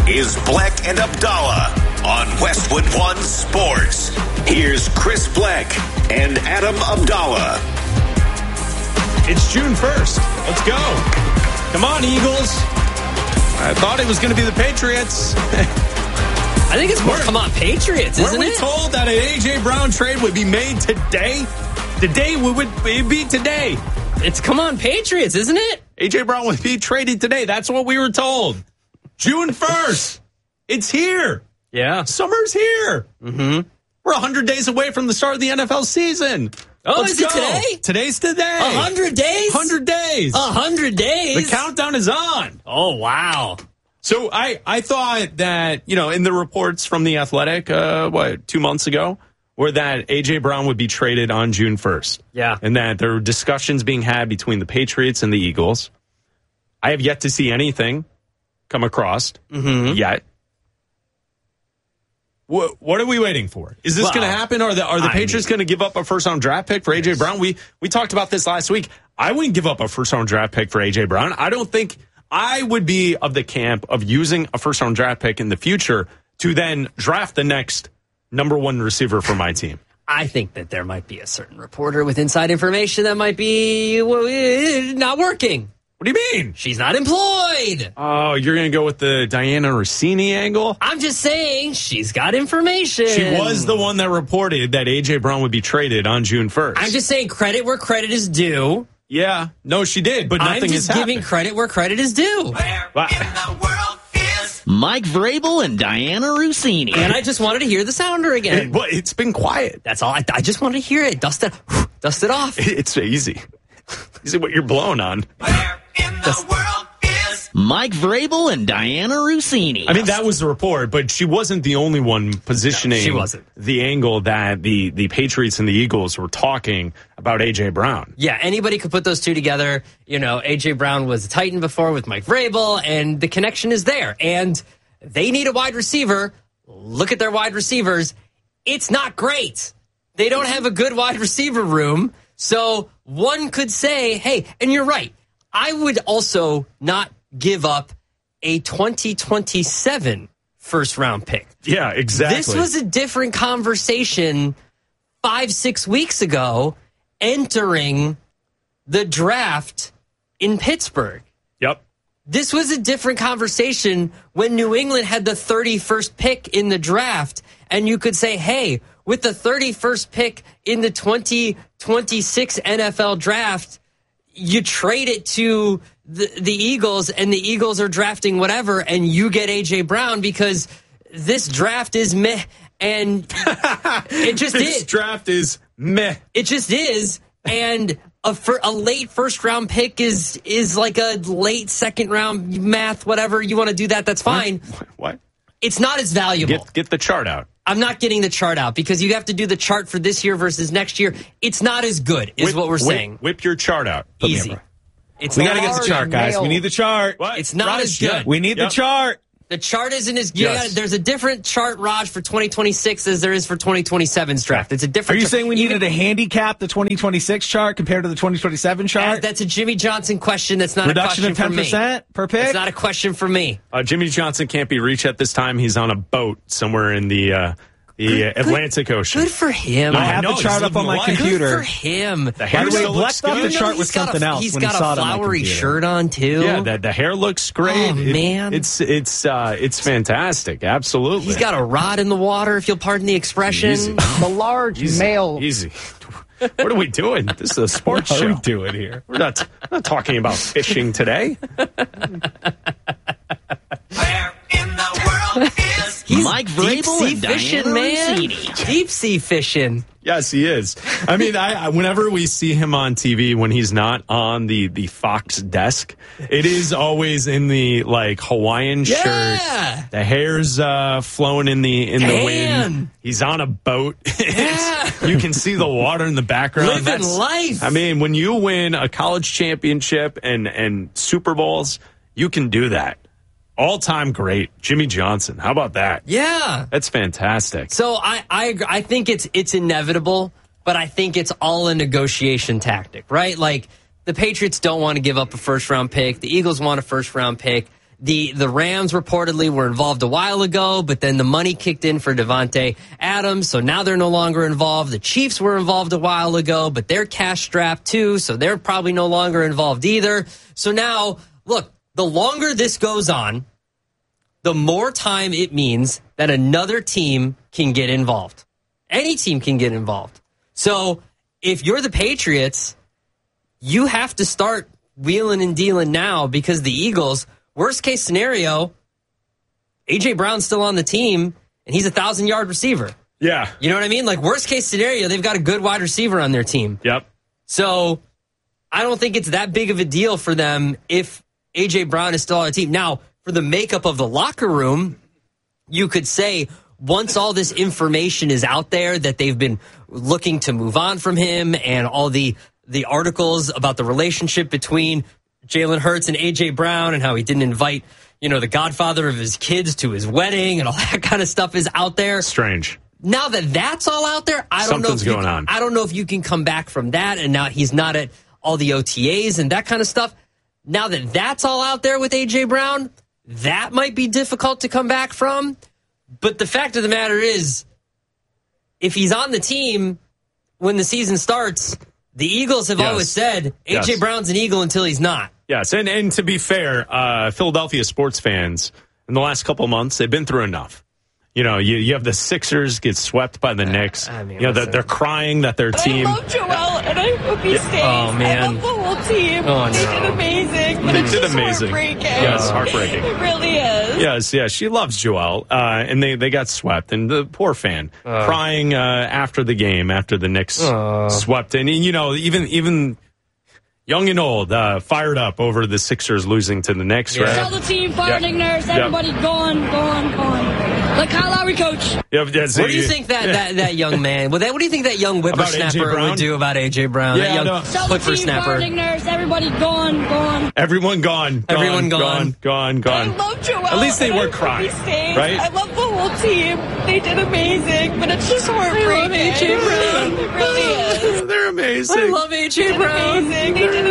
is Bleck and Abdallah on Westwood One Sports. Here's Chris Bleck and Adam Abdallah. It's June 1st. Let's go. Come on, Eagles. I thought it was going to be the Patriots. I think it's more, come on, Patriots, isn't it? Weren't we told that an A.J. Brown trade would be made today? Today would be today. It's come on, Patriots, isn't it? A.J. Brown would be traded today. That's what we were told. June 1st. It's here. Yeah. Summer's here. Mm-hmm. We're 100 days away from the start of the NFL season. Oh, Let's is it go. today? Today's today. 100 days? 100 days. 100 days? The countdown is on. Oh, wow. So I thought that, in the reports from The Athletic, 2 months ago, were that A.J. Brown would be traded on June 1st. Yeah. And that there were discussions being had between the Patriots and the Eagles. I have yet to see anything come across yet. What are we waiting for? Is this going to happen? Are the Patriots going to give up a first-round draft pick for A.J. Brown? We talked about this last week. I wouldn't give up a first-round draft pick for A.J. Brown. I don't think I would be of the camp of using a first-round draft pick in the future to then draft the next number one receiver for my team. I think that there might be a certain reporter with inside information that might be not working. What do you mean? She's not employed. Oh, you're going to go with the Diana Rossini angle? I'm just saying she's got information. She was the one that reported that A.J. Brown would be traded on June 1st. I'm just saying credit where credit is due. Yeah. No, she did, but nothing has happened. I'm just giving credit where credit is due. Where in the world is Mike Vrabel and Diana Rossini? And I just wanted to hear the sounder again. It's been quiet. That's all. I just wanted to hear it. Dust it off. It's easy. Easy what you're blowing on. where in the world is Mike Vrabel and Diana Rossini. I mean, that was the report, but she wasn't the only one positioning she wasn't. The angle that the Patriots and the Eagles were talking about A.J. Brown. Yeah, anybody could put those two together. A.J. Brown was a Titan before with Mike Vrabel, and the connection is there. And they need a wide receiver. Look at their wide receivers. It's not great. They don't have a good wide receiver room. So one could say, hey, and you're right. I would also not give up a 2027 first-round pick. Yeah, exactly. This was a different conversation 5-6 weeks ago entering the draft in Pittsburgh. Yep. This was a different conversation when New England had the 31st pick in the draft, and you could say, hey, with the 31st pick in the 2026 NFL draft, you trade it to the Eagles, and the Eagles are drafting whatever, and you get A.J. Brown because this draft is meh, and it just This is. draft is meh. It just is, and a late first-round pick is like a late second-round math, whatever. You want to do that, that's fine. What? It's not as valuable. Get the chart out. I'm not getting the chart out because you have to do the chart for this year versus next year. It's not as good, is what we're saying. Whip your chart out. Easy. It's We not got to get the as chart, guys. We need the chart. What? It's not as good. We need the chart. The chart isn't as good. Yes. There's a different chart, Raj, for 2026 as there is for 2027's draft. It's a Are different you chart. saying we needed to handicap the 2026 chart compared to the 2027 chart? That's a Jimmy Johnson question. That's not Reduction a of question 10% per pick? It's not a question for me. Jimmy Johnson can't be reached at this time. He's on a boat somewhere in the Atlantic Ocean. Good for him. I have know, the chart he's up on living my the life. computer. Good for him. The By hair the way, still Black looks thought good. the chart was something else He's when he got saw a it on my flowery computer. shirt on, too. Yeah, the hair looks great. Oh, man. It's fantastic. Absolutely. He's got a rod in the water, if you'll pardon the expression. Easy. The large male. Easy. What are we doing? This is a sports What show. are we doing here? We're not talking about fishing today. where in the world is He's Mike deep Vrabel sea and fishing, Diana man. Rossini. Deep sea fishing. Yes, he is. I mean, I whenever we see him on TV when he's not on the Fox desk, it is always in the Hawaiian shirt. The hair's flowing in the wind. He's on a boat. You can see the water in the background. Living life. I mean, when you win a college championship and Super Bowls, you can do that. All-time great, Jimmy Johnson. How about that? Yeah. That's fantastic. So I think it's inevitable, but I think it's all a negotiation tactic, right? Like, the Patriots don't want to give up a first-round pick. The Eagles want a first-round pick. The Rams reportedly were involved a while ago, but then the money kicked in for Devontae Adams, so now they're no longer involved. The Chiefs were involved a while ago, but they're cash-strapped too, so they're probably no longer involved either. So now, look, the longer this goes on, the more time it means that another team can get involved. Any team can get involved. So if you're the Patriots, you have to start wheeling and dealing now because the Eagles, worst case scenario, A.J. Brown's still on the team, and he's a 1,000-yard receiver. Yeah. You know what I mean? Like, worst case scenario, they've got a good wide receiver on their team. Yep. So I don't think it's that big of a deal for them if A.J. Brown is still on the team. Now, for the makeup of the locker room, you could say once all this information is out there that they've been looking to move on from him and all the articles about the relationship between Jalen Hurts and A.J. Brown and how he didn't invite, the godfather of his kids to his wedding and all that kind of stuff is out there. Strange. Now that that's all out there, I don't know if you can come back from that, and now he's not at all the OTAs and that kind of stuff. Now that that's all out there with A.J. Brown, that might be difficult to come back from. But the fact of the matter is, if he's on the team when the season starts, the Eagles have always said A.J. Brown's an Eagle until he's not. Yes, and to be fair, Philadelphia sports fans, in the last couple months, they've been through enough. You have the Sixers get swept by the Knicks. They're crying that their team. I love Joel, and I hope he stays. Oh, man. I love the whole team. Oh, no. They did amazing. But They it's did just amazing. heartbreaking. Yes, heartbreaking. It really is. Yes, she loves Joel, and they got swept, and the poor fan crying after the game, after the Knicks swept, and even young and old, fired up over the Sixers losing to the Knicks. Tell Right? the team, fire Nick Nurse, everybody gone. Like Kyle Lowry, coach. What do you think that young man? What do you think that young whippersnapper would do about A.J. Brown? Yeah, that young Tell the team, fire Nick Nurse, everybody gone. Everyone gone. Everyone gone. I love Joel. At least they and I weren't hope crying, he stays. right? I love the whole team. They did amazing, but it's just heartbreaking. I love A.J. Brown. It really is. They're amazing. I love A.J. Brown. They did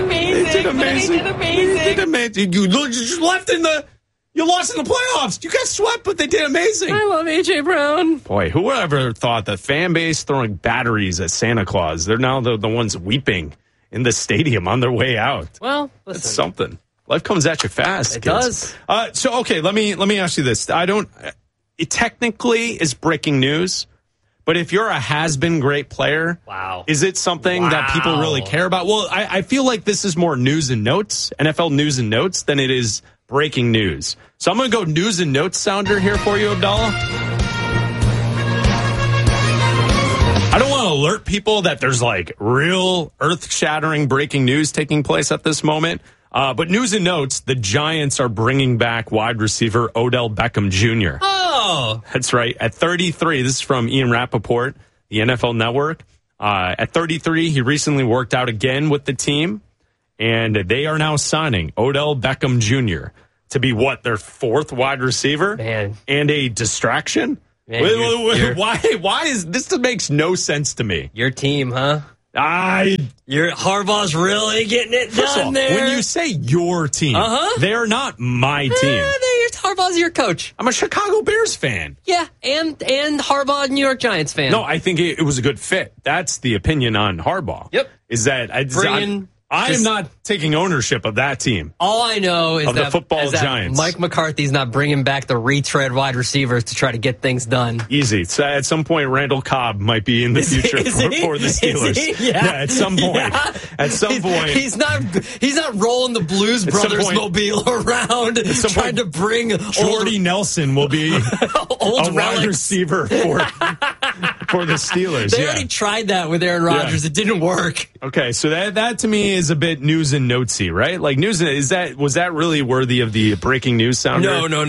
amazing. You just left you lost in the playoffs. You got swept, but they did amazing. I love A.J. Brown. Boy, whoever thought the fan base throwing batteries at Santa Claus? They're now the ones weeping in the stadium on their way out. Well, listen. It's something. Life comes at you fast. It kids. does. So okay, let me ask you this. It technically is breaking news. But if you're a has-been great player, is it something that people really care about? Well, I feel like this is more news and notes, NFL news and notes, than it is breaking news. So I'm going to go news and notes sounder here for you, Abdallah. I don't want to alert people that there's like real earth-shattering breaking news taking place at this moment. But news and notes, the Giants are bringing back wide receiver Odell Beckham Jr. Oh. That's right. At 33, this is from Ian Rappaport, the NFL Network. At 33, he recently worked out again with the team, and they are now signing Odell Beckham Jr. to be their fourth wide receiver? Man. And a distraction? Man, Why is this? Makes no sense to me. Your team, huh? Harbaugh's really getting it done there. When you say your team, they're not my team. Harbaugh's your coach. I'm a Chicago Bears fan. Yeah, and Harbaugh, New York Giants fan. No, I think it was a good fit. That's the opinion on Harbaugh. Yep. Is that I am not taking ownership of that team. All I know is the football Giants. Mike McCarthy's not bringing back the retread wide receivers to try to get things done. Easy. So at some point, Randall Cobb might be in the future for the Steelers. Yeah. At some point. Yeah. At some point. He's not rolling the Blues Brothers mobile around trying to bring Jordy Nelson will be old a wide receiver for the Steelers. They already tried that with Aaron Rodgers. It didn't work. Okay, so that to me is a bit news and notesy, right? Like was that really worthy of the breaking news sounder? No.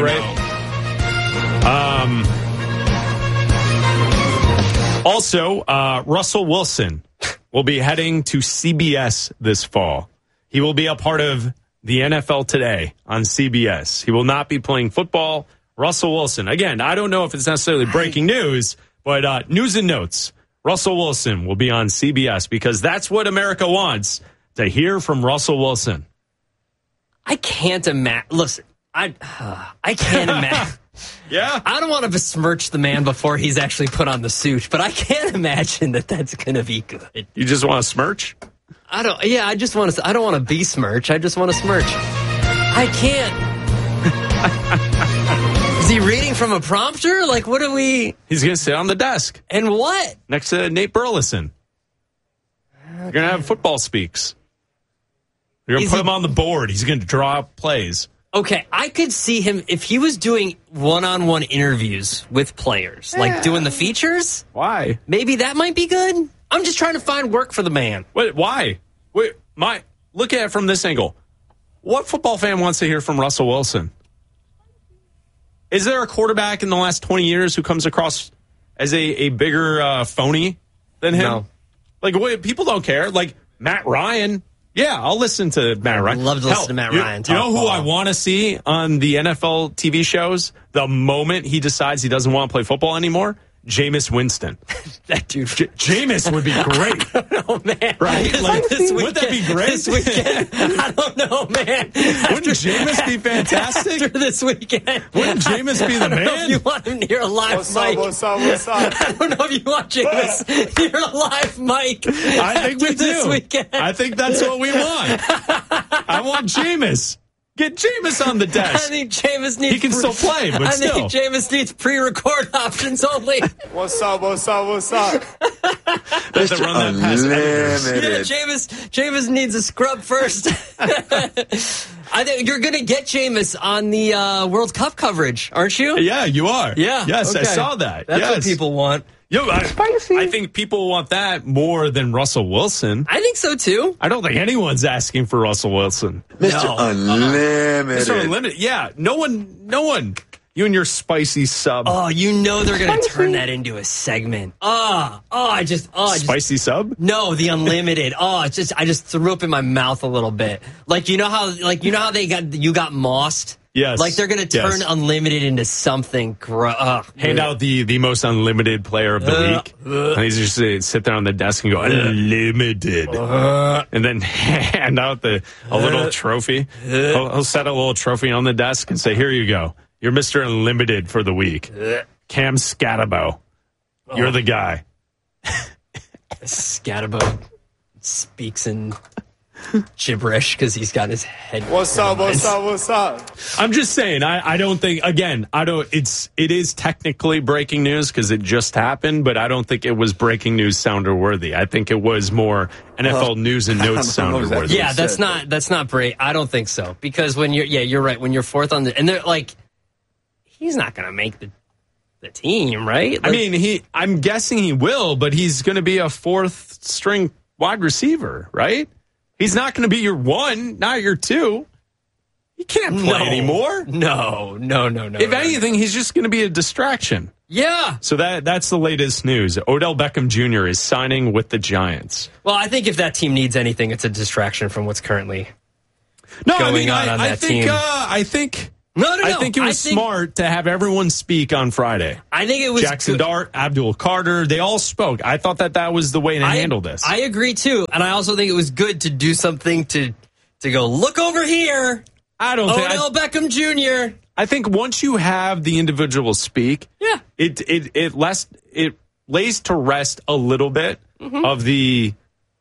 Also, Russell Wilson will be heading to CBS this fall. He will be a part of the NFL Today on CBS. He will not be playing football. Russell Wilson. Again, I don't know if it's necessarily breaking news, but news and notes. Russell Wilson will be on CBS because that's what America wants, to hear from Russell Wilson. I can't imagine. Listen, I can't imagine. Yeah. I don't want to besmirch the man before he's actually put on the suit, but I can't imagine that that's going to be good. You just want to smirch? I don't want to besmirch. I just want to smirch. I can't. Is he reading from a prompter? Like, what are we? He's going to sit on the desk. And what? Next to Nate Burleson. You're going to have football speaks. You're going to put him on the board. He's going to draw up plays. Okay, I could see him if he was doing one-on-one interviews with players, like doing the features. Why? Maybe that might be good. I'm just trying to find work for the man. Wait, why? Wait, look at it from this angle. What football fan wants to hear from Russell Wilson? Is there a quarterback in the last 20 years who comes across as a bigger phony than him? No. Like, people don't care. Like, Matt Ryan. Yeah, I'll listen to Matt Ryan. I'd love to listen to Matt Ryan. You know who I want to see on the NFL TV shows the moment he decides he doesn't want to play football anymore? Jameis Winston. That dude. Jameis would be great. Oh, man. Right? Like, this weekend, wouldn't that be great? This weekend? I don't know, man. Wouldn't Jameis be fantastic? After this weekend. Wouldn't Jameis be the I don't know man? if you want him near a live mic. What's up? I don't know if you want Jameis near a live mic. I think we do. This weekend. I think that's what we want. I want Jameis. Get Jameis on the desk. I think Jameis needs... He can still play, but still. I think Jameis needs pre-record options only. What's up? That's the run that pass editors. Yeah, Jameis needs a scrub first. I think you're going to get Jameis on the World Cup coverage, aren't you? Yeah, you are. Yeah. Yes, okay. I saw that. That's yes. what people want. Yo, I think people want that more than Russell Wilson. I think so, too. I don't think anyone's asking for Russell Wilson. Mr. Unlimited. Mr. Unlimited. Yeah, no one. You and your spicy sub. Oh, you know they're going to turn that into a segment. Spicy sub? No, the unlimited. I just threw up in my mouth a little bit. Like you know how you got mossed? Yes. Like they're going to turn unlimited into something Hand out the most unlimited player of the week. And he's just sit there on the desk and go, unlimited. And then hand out a little trophy. He'll set a little trophy on the desk and say, here you go. You're Mr. Unlimited for the week. Cam Scatabo. You're the guy. Scatabo speaks in gibberish because he's got his head. What's up? I'm just saying, I don't think, again, it is technically breaking news because it just happened, but I don't think it was breaking news sounder worthy. I think it was more NFL news and notes sounder worthy. Yeah, that's not break. I don't think so. Because when you're right. When you're fourth on and they're like, he's not going to make the team, right? Like, I mean, I'm guessing he will, but he's going to be a fourth string wide receiver, right? He's not going to be your one, not your two. He can't play anymore. No. If anything, he's just going to be a distraction. Yeah. So that's the latest news. Odell Beckham Jr. is signing with the Giants. Well, I think if that team needs anything, it's a distraction from what's currently going on that team. I think No. I think it was smart to have everyone speak on Friday. I think it was Jackson Dart, Abdul Carter. They all spoke. I thought that was the way to handle this. I agree too, and I also think it was good to do something to go look over here. I don't think Odell Beckham Jr. I think once you have the individual speak, it lays to rest a little bit of the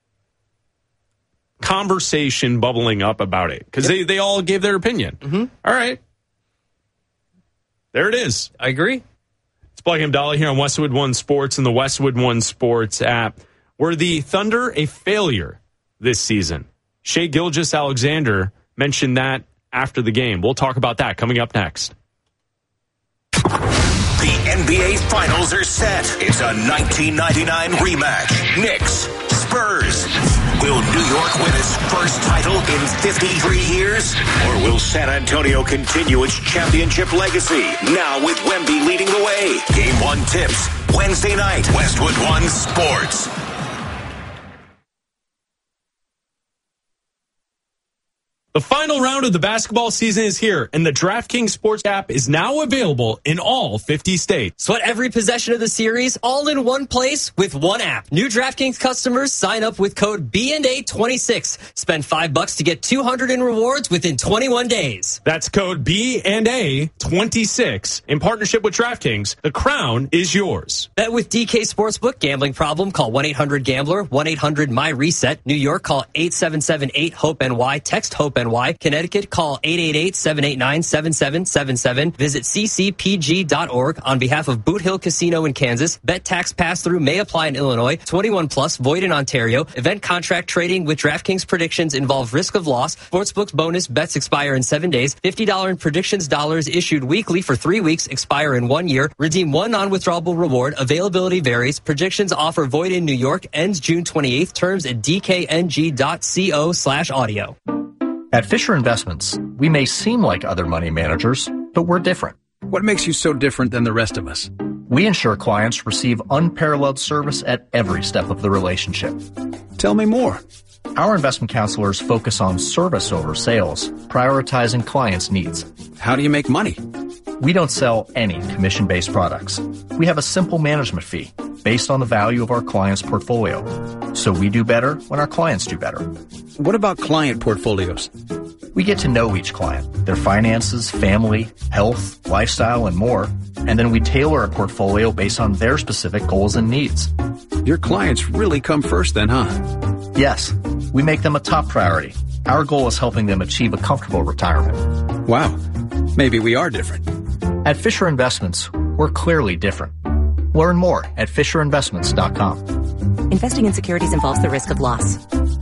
conversation bubbling up about it because they all gave their opinion. All right. There it is. I agree. It's Blake and Dolly here on Westwood One Sports and the Westwood One Sports app. Were the Thunder a failure this season? Shai Gilgeous-Alexander mentioned that after the game. We'll talk about that coming up next. The NBA Finals are set. It's a 1999 rematch. Knicks, Spurs. Will New York win its first title in 53 years? Or will San Antonio continue its championship legacy? Now with Wemby leading the way. Game 1 tips Wednesday night. Westwood One Sports. The final round of the basketball season is here, and the DraftKings Sports app is now available in all 50 states. Sweat every possession of the series all in one place with one app. New DraftKings customers sign up with code B&A26. Spend $5 to get $200 in rewards within 21 days. That's code B&A26. In partnership with DraftKings, the crown is yours. Bet with DK Sportsbook. Gambling problem? Call 1-800-GAMBLER, 1-800-MY-RESET. New York, call 877-8-HOPE-NY. Text HOPE-NY. Connecticut, call 888-789-7777. Visit ccpg.org on behalf of Boot Hill Casino in Kansas. Bet tax pass-through may apply in Illinois. 21 plus, void in Ontario. Event contract trading with DraftKings predictions involve risk of loss. Sportsbook bonus bets expire in 7 days. $50 in predictions dollars issued weekly for 3 weeks, expire in 1 year. Redeem one non-withdrawable reward. Availability varies. Predictions offer void in New York. Ends June 28th. Terms at dkng.co/audio. At Fisher Investments, we may seem like other money managers, but we're different. What makes you so different than the rest of us? We ensure clients receive unparalleled service at every step of the relationship. Tell me more. Our investment counselors focus on service over sales, prioritizing clients' needs. How do you make money? We don't sell any commission-based products. We have a simple management fee based on the value of our client's portfolio. So we do better when our clients do better. What about client portfolios? We get to know each client, their finances, family, health, lifestyle, and more, and then we tailor a portfolio based on their specific goals and needs. Your clients really come first then, huh? Yes, we make them a top priority. Our goal is helping them achieve a comfortable retirement. Wow, maybe we are different. At Fisher Investments, we're clearly different. Learn more at FisherInvestments.com. Investing in securities involves the risk of loss.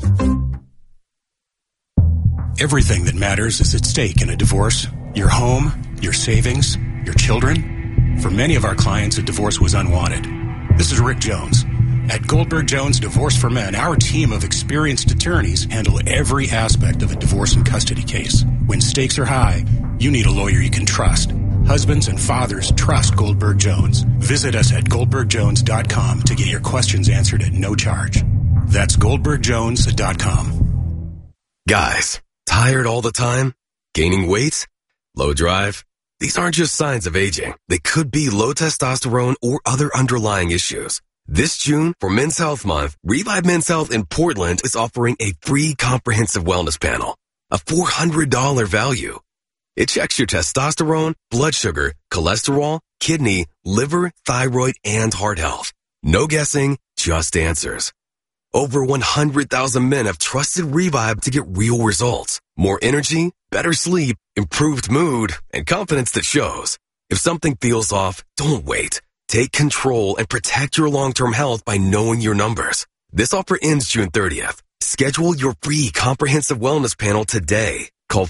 Everything that matters is at stake in a divorce. Your home, your savings, your children. For many of our clients, a divorce was unwanted. This is Rick Jones. At Goldberg Jones Divorce for Men, our team of experienced attorneys handle every aspect of a divorce and custody case. When stakes are high, you need a lawyer you can trust. Husbands and fathers trust Goldberg Jones. Visit us at goldbergjones.com to get your questions answered at no charge. That's goldbergjones.com. Guys, tired all the time? Gaining weight? Low drive? These aren't just signs of aging. They could be low testosterone or other underlying issues. This June, for Men's Health Month, Revive Men's Health in Portland is offering a free comprehensive wellness panel, a $400 value. It checks your testosterone, blood sugar, cholesterol, kidney, liver, thyroid, and heart health. No guessing, just answers. Over 100,000 men have trusted Revive to get real results. More energy, better sleep, improved mood, and confidence that shows. If something feels off, don't wait. Take control and protect your long-term health by knowing your numbers. This offer ends June 30th. Schedule your free comprehensive wellness panel today. Call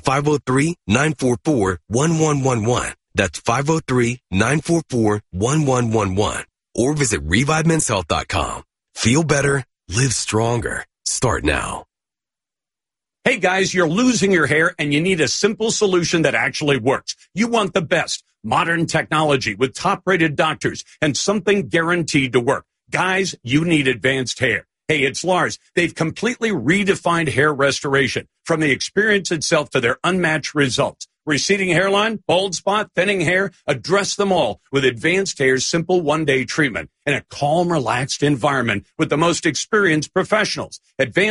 503-944-1111. That's 503-944-1111. Or visit ReviveMen'sHealth.com. Feel better, live stronger. Start now. Hey guys, you're losing your hair and you need a simple solution that actually works. You want the best modern technology with top-rated doctors and something guaranteed to work. Guys, you need advanced hair. Hey, it's Lars. They've completely redefined hair restoration, from the experience itself to their unmatched results. Receding hairline, bald spot, thinning hair, address them all with Advanced Hair's simple one-day treatment in a calm, relaxed environment with the most experienced professionals. Advanced